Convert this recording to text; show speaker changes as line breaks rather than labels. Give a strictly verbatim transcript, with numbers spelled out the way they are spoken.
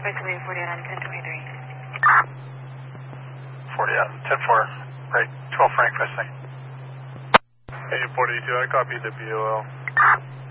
Basically forty-eight on ten twenty-three.
forty on ten four, right, twelve Frank, Westlake.
Agent forty-two, I copy the B O L.